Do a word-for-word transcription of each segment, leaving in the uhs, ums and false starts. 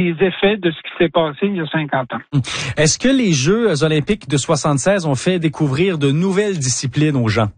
les effets de ce qui s'est passé il y a cinquante ans. Est-ce que les Jeux olympiques de soixante-seize ont fait découvrir de nouvelles disciplines aux gens?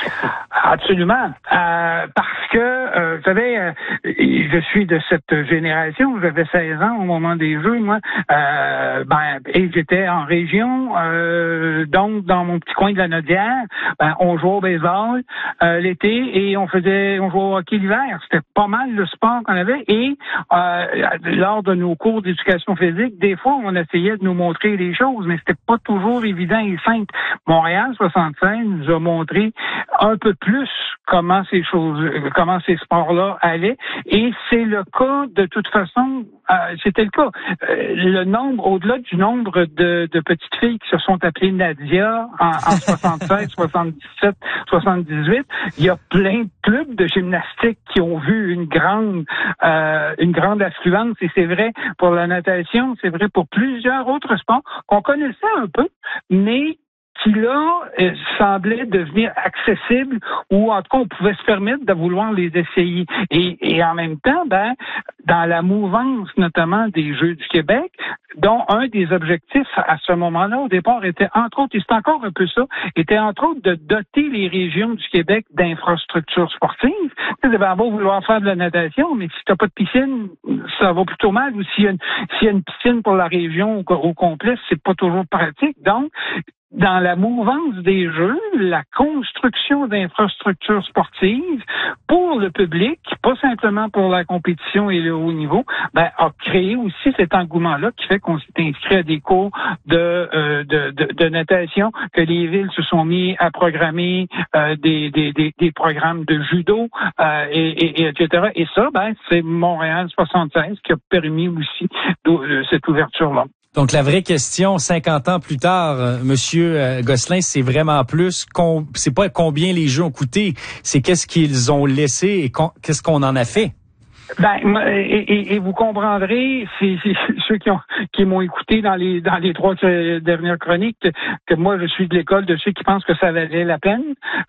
Absolument, euh, parce que, euh, vous savez, euh, je suis de cette génération, j'avais seize ans au moment des Jeux, moi, euh, ben, et j'étais en région, euh, donc dans mon petit coin de la Nodière, ben, on jouait au baseball euh, l'été et on faisait, on jouait au hockey l'hiver. C'était pas mal le sport qu'on avait et euh, lors de nos cours d'éducation physique, des fois, on essayait de nous montrer des choses, mais c'était pas toujours évident et simple. Montréal soixante-seize nous a montré un peu plus comment ces choses, comment ces sports-là allaient. Et c'est le cas, de toute façon, euh, c'était le cas. Euh, le nombre, au-delà du nombre de, de petites filles qui se sont appelées Nadia en, en soixante-seize, soixante-dix-sept, soixante-dix-huit, il y a plein de clubs de gymnastique qui ont vu une grande, euh, une grande affluence. Et c'est vrai pour la natation, c'est vrai pour plusieurs autres sports qu'on connaissait un peu, mais qui là euh, semblait devenir accessible ou en tout cas on pouvait se permettre de vouloir les essayer. Et, et en même temps, ben dans la mouvance notamment des Jeux du Québec, dont un des objectifs à ce moment-là au départ était entre autres, et c'est encore un peu ça, était entre autres de doter les régions du Québec d'infrastructures sportives. Tu sais, ben, on va vouloir faire de la natation, mais si t'as pas de piscine, ça va plutôt mal. Ou s'il y a une, s'il y a une piscine pour la région au, au complet, c'est pas toujours pratique. Donc dans la mouvance des Jeux, la construction d'infrastructures sportives pour le public, pas simplement pour la compétition et le haut niveau, ben, a créé aussi cet engouement-là qui fait qu'on s'est inscrit à des cours de, euh, de, de, de natation, que les villes se sont mis à programmer euh, des, des, des, des programmes de judo, euh, et, et, et etc. Et ça, ben, c'est Montréal soixante-seize qui a permis aussi de, cette ouverture-là. Donc, la vraie question, cinquante ans plus tard, euh, Monsieur euh, Gosselin, c'est vraiment plus, com- c'est pas combien les Jeux ont coûté, c'est qu'est-ce qu'ils ont laissé et con- qu'est-ce qu'on en a fait. Ben, et, et, et vous comprendrez, c'est, c'est ceux qui ont qui m'ont écouté dans les dans les trois dernières chroniques que, que moi je suis de l'école de ceux qui pensent que ça valait la peine.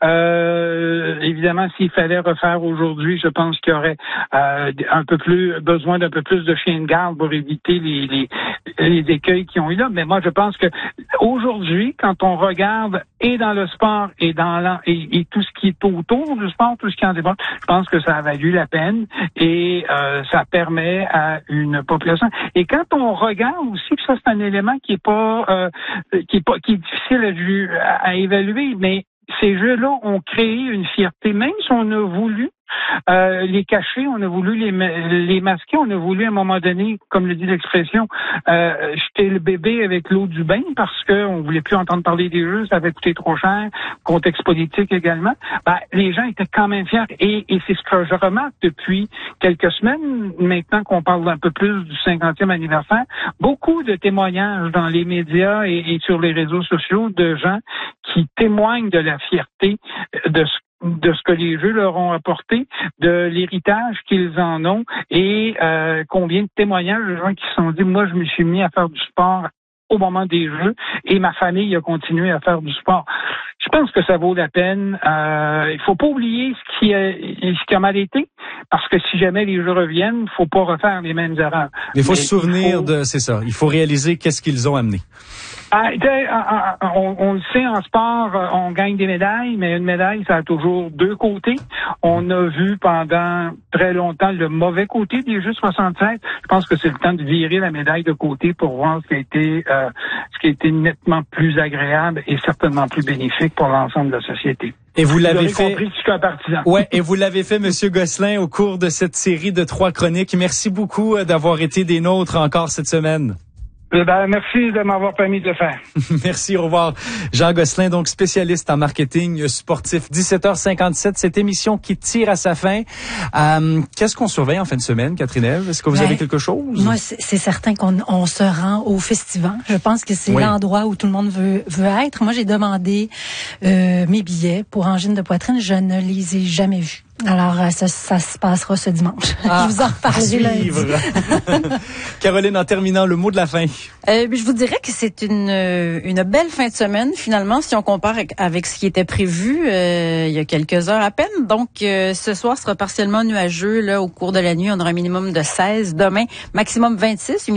Euh, évidemment, s'il fallait refaire aujourd'hui, je pense qu'il y aurait euh, un peu plus besoin d'un peu plus de chiens de garde pour éviter les les, les écueils qui ont eu là. Mais moi, je pense que aujourd'hui, quand on regarde et dans le sport et dans la, et, et tout ce qui est autour du sport, tout ce qui en dépend, je pense que ça a valu la peine et Et euh, ça permet à une population. Et quand on regarde aussi, que ça c'est un élément qui est pas, euh, qui est pas, qui est difficile à, à évaluer, mais ces jeux-là ont créé une fierté, même si on a voulu Euh, les cacher, on a voulu les, les masquer, on a voulu à un moment donné, comme le dit l'expression, euh, jeter le bébé avec l'eau du bain parce qu'on voulait plus entendre parler des Jeux, ça avait coûté trop cher, contexte politique également. Ben, les gens étaient quand même fiers et, et c'est ce que je remarque depuis quelques semaines, maintenant qu'on parle un peu plus du cinquantième anniversaire, beaucoup de témoignages dans les médias et, et sur les réseaux sociaux de gens qui témoignent de la fierté de ce de ce que les Jeux leur ont apporté, de l'héritage qu'ils en ont et euh, combien de témoignages de gens qui se sont dit, moi je me suis mis à faire du sport au moment des Jeux et ma famille a continué à faire du sport. Je pense que ça vaut la peine. Euh, il faut pas oublier ce qui a, ce qui a mal été, parce que si jamais les Jeux reviennent, il faut pas refaire les mêmes erreurs. Il faut Mais se souvenir faut... de, c'est ça, il faut réaliser qu'est-ce qu'ils ont amené. Ah, on, on le sait, en sport, on gagne des médailles, mais une médaille, ça a toujours deux côtés. On a vu pendant très longtemps le mauvais côté des Jeux soixante-seize. Je pense que c'est le temps de virer la médaille de côté pour voir ce qui a été, euh, ce qui a été nettement plus agréable et certainement plus bénéfique pour l'ensemble de la société. Et vous l'avez fait. Compris que je suis un partisan. Ouais, et vous l'avez fait, Monsieur Gosselin, au cours de cette série de trois chroniques. Merci beaucoup d'avoir été des nôtres encore cette semaine. Ben, merci de m'avoir permis de le faire. Merci, au revoir. Jean Gosselin, donc spécialiste en marketing sportif. dix-sept heures cinquante-sept, cette émission qui tire à sa fin. Euh, qu'est-ce qu'on surveille en fin de semaine, Catherine-Ève? Est-ce que vous ben, avez quelque chose? Moi, c'est, c'est certain qu'on on se rend au festival. Je pense que c'est oui. l'endroit où tout le monde veut, veut être. Moi, j'ai demandé euh, mes billets pour angine de poitrine. Je ne les ai jamais vus. Alors, ça, ça se passera ce dimanche. Ah, je vous en reparlerai lundi. Caroline, en terminant, le mot de la fin. Euh, je vous dirais que c'est une une belle fin de semaine, finalement, si on compare avec, avec ce qui était prévu euh, il y a quelques heures à peine. Donc, euh, ce soir sera partiellement nuageux. Là, au cours de la nuit, on aura un minimum de seize. Demain, maximum vingt-six.